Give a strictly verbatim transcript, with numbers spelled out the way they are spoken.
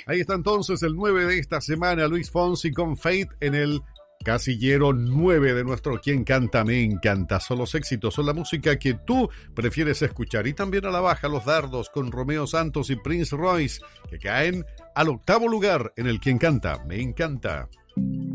Ahí está entonces el nueve de esta semana, Luis Fonsi con Fate en el casillero nueve de nuestro Quien Canta Me Encanta. Son los éxitos, son la música que tú prefieres escuchar. Y también a la baja los dardos con Romeo Santos y Prince Royce, que caen al octavo lugar en el Quien Canta Me Encanta.